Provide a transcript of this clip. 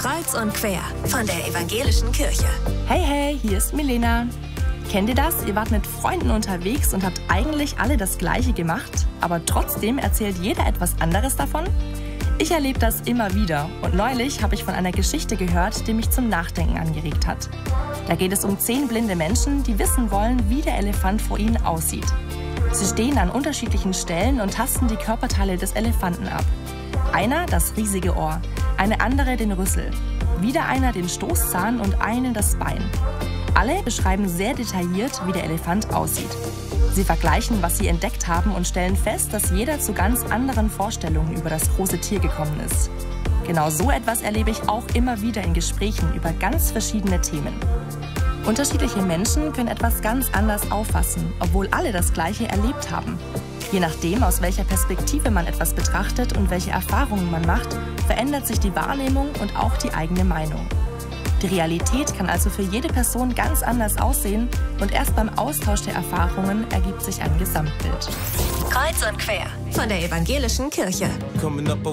Kreuz und quer von der Evangelischen Kirche. Hey, hey, hier ist Milena. Kennt ihr das? Ihr wart mit Freunden unterwegs und habt eigentlich alle das Gleiche gemacht, aber trotzdem erzählt jeder etwas anderes davon? Ich erlebe das immer wieder und neulich habe ich von einer Geschichte gehört, die mich zum Nachdenken angeregt hat. Da geht es um 10 blinde Menschen, die wissen wollen, wie der Elefant vor ihnen aussieht. Sie stehen an unterschiedlichen Stellen und tasten die Körperteile des Elefanten ab. Einer das riesige Ohr, eine andere den Rüssel, wieder einer den Stoßzahn und eine das Bein. Alle beschreiben sehr detailliert, wie der Elefant aussieht. Sie vergleichen, was sie entdeckt haben und stellen fest, dass jeder zu ganz anderen Vorstellungen über das große Tier gekommen ist. Genau so etwas erlebe ich auch immer wieder in Gesprächen über ganz verschiedene Themen. Unterschiedliche Menschen können etwas ganz anders auffassen, obwohl alle das Gleiche erlebt haben. Je nachdem, aus welcher Perspektive man etwas betrachtet und welche Erfahrungen man macht, verändert sich die Wahrnehmung und auch die eigene Meinung. Die Realität kann also für jede Person ganz anders aussehen und erst beim Austausch der Erfahrungen ergibt sich ein Gesamtbild. Kreuz und quer von der Evangelischen Kirche.